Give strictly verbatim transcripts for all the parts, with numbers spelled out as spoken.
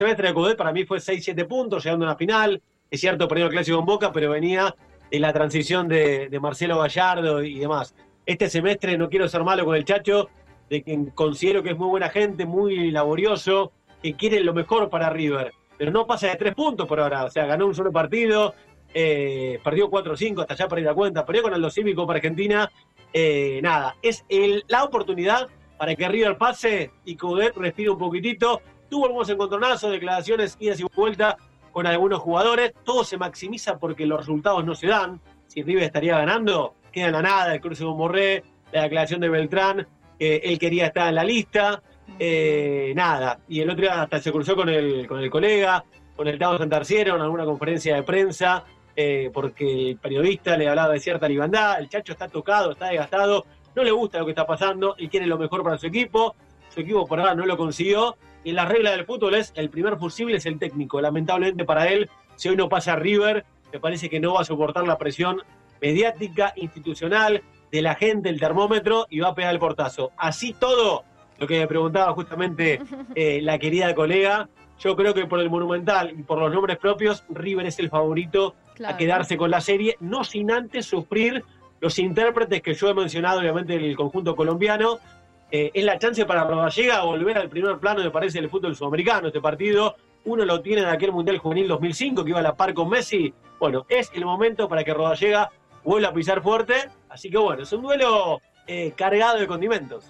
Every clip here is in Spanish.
semestre de Coudet para mí fue seis siete puntos, llegando a una final. Es cierto, perdió el clásico en Boca, pero venía de la transición de, de Marcelo Gallardo y demás. Este semestre, no quiero ser malo con el Chacho, de quien considero que es muy buena gente, muy laborioso, que quiere lo mejor para River, pero no pasa de tres puntos por ahora. O sea, ganó un solo partido, eh, perdió cuatro cinco, hasta allá perdí la cuenta, perdió con Aldo Cívico para Argentina. Eh, nada, es el, la oportunidad para que River pase y Coudet respire un poquitito. Tuvo algunos encontronazos, declaraciones, idas y vueltas con algunos jugadores. Todo se maximiza porque los resultados no se dan. Si River estaría ganando, queda en la nada el cruce con Morré, la declaración de Beltrán, eh, él quería estar en la lista, eh, nada. Y el otro día hasta se cruzó con el, con el colega, con el Tavo Santarciero en alguna conferencia de prensa, eh, porque el periodista le hablaba de cierta libandad. El Chacho está tocado, está desgastado, no le gusta lo que está pasando, él quiere lo mejor para su equipo, su equipo por ahora no lo consiguió, y en las reglas del fútbol es el primer fusible es el técnico. Lamentablemente para él, si hoy no pasa River, me parece que no va a soportar la presión mediática, institucional, de la gente, el termómetro, y va a pegar el portazo. Así todo, lo que me preguntaba justamente eh, la querida colega, yo creo que por el Monumental y por los nombres propios, River es el favorito claro. a quedarse con la serie, no sin antes sufrir los intérpretes que yo he mencionado, obviamente el conjunto colombiano. Eh, es la chance para Rodallega volver al primer plano, me parece, del fútbol sudamericano. Este partido, uno lo tiene en aquel Mundial Juvenil dos mil cinco, que iba a la par con Messi. Bueno, es el momento para que Rodallega vuelva a pisar fuerte. Así que bueno, es un duelo eh, cargado de condimentos.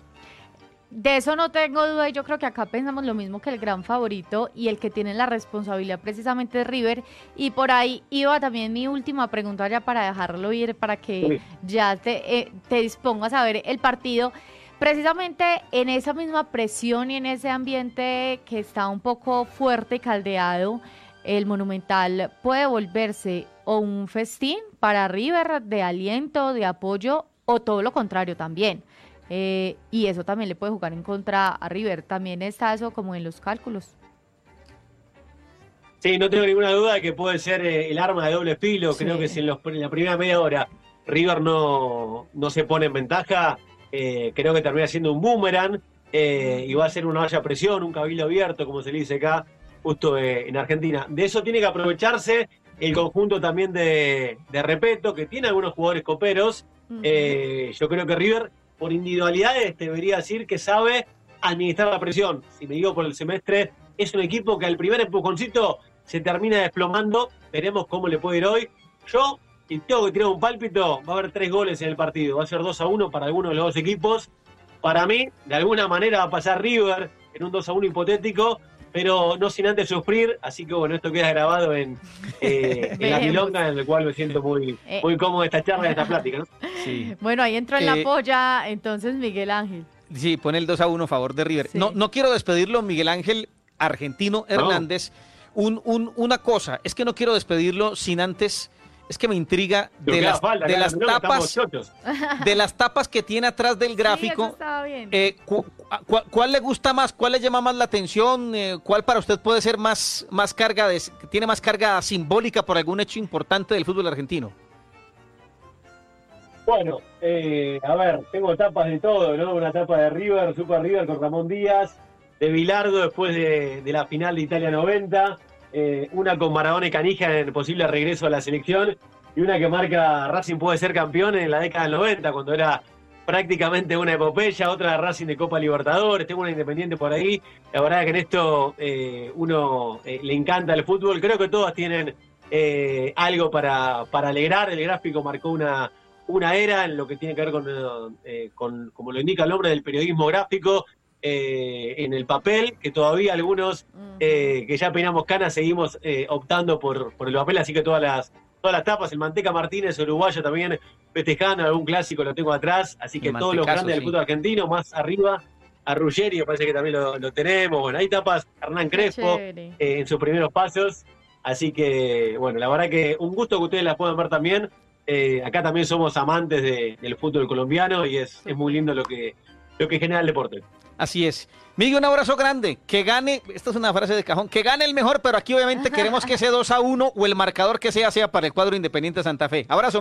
De eso no tengo duda, y yo creo que acá pensamos lo mismo, que el gran favorito y el que tiene la responsabilidad precisamente es River. Y por ahí iba también mi última pregunta ya para dejarlo ir, para que sí. ya te, eh, te dispongas a ver el partido. Precisamente en esa misma presión y en ese ambiente que está un poco fuerte y caldeado, el Monumental puede volverse o un festín para River de aliento, de apoyo, o todo lo contrario también. Eh, y eso también le puede jugar en contra a River. También está eso como en los cálculos. Sí, no tengo ninguna duda de que puede ser eh, el arma de doble filo. Sí. Creo que si en, los, en la primera media hora River no, no se pone en ventaja, eh, creo que termina siendo un boomerang eh, y va a ser una valla presión, un cabildo abierto, como se le dice acá, justo eh, en Argentina. De eso tiene que aprovecharse el conjunto también de, de Repeto, que tiene algunos jugadores coperos. Uh-huh. Eh, yo creo que River, por individualidades, debería decir que sabe administrar la presión. Si me digo por el semestre, es un equipo que al primer empujoncito se termina desplomando. Veremos cómo le puede ir hoy. Yo, si tengo que tirar un pálpito, va a haber tres goles en el partido. Va a ser dos a uno para alguno de los dos equipos. Para mí, de alguna manera va a pasar River en un dos a uno hipotético, pero no sin antes sufrir. Así que bueno, esto queda grabado en, eh, en la milonga, en el cual me siento muy, muy cómodo de esta charla, de esta plática, ¿no? Sí. Bueno, ahí entró en eh, la polla entonces Miguel Ángel. Sí, pone el dos a uno a favor de River. Sí. No, no quiero despedirlo, Miguel Ángel Argentino Hernández. No. Un, un, una cosa, es que no quiero despedirlo sin antes, es que me intriga de las, falta, de, las tapas, de las tapas que tiene atrás del gráfico. Sí, eso estaba bien. Eh, cu, cu, ¿Cuál le gusta más? ¿Cuál le llama más la atención? Eh, ¿Cuál para usted puede ser más, más carga, de, tiene más carga simbólica por algún hecho importante del fútbol argentino? Bueno, eh, a ver, tengo tapas de todo, ¿no? Una tapa de River, Super River con Ramón Díaz, de Bilardo después de, de la final de Italia noventa, eh, una con Maradona y Canija en el posible regreso a la selección, y una que marca Racing puede ser campeón en la década del noventa, cuando era prácticamente una epopeya, otra de Racing de Copa Libertadores, tengo una Independiente por ahí. La verdad que en esto eh, uno eh, le encanta el fútbol, creo que todas tienen eh, algo para, para alegrar. El gráfico marcó una... una era en lo que tiene que ver con, eh, con como lo indica el nombre del periodismo gráfico, eh, en el papel, que todavía algunos eh, que ya peinamos canas seguimos eh, optando por, por el papel, así que todas las todas las tapas, el Manteca Martínez, uruguayo también festejando, algún clásico lo tengo atrás, así que todos los grandes sí. del fútbol argentino, más arriba, a Ruggeri, me parece que también lo, lo tenemos, bueno, hay tapas, Hernán Crespo eh, en sus primeros pasos, así que, bueno, la verdad que un gusto que ustedes las puedan ver también. Eh, acá también somos amantes de, del fútbol colombiano y es, es muy lindo lo que, lo que genera el deporte. Así es. Miguel, un abrazo grande. Que gane, esta es una frase de cajón, que gane el mejor, pero aquí obviamente queremos que ese dos a uno o el marcador que sea sea para el cuadro Independiente Santa Fe. Abrazo.